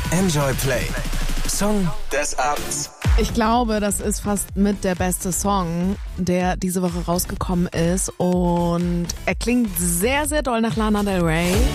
Enjoy Play. Song des Abends. Ich glaube, das ist fast mit der beste Song, der diese Woche rausgekommen ist. Und er klingt sehr, sehr doll nach Lana Del Rey.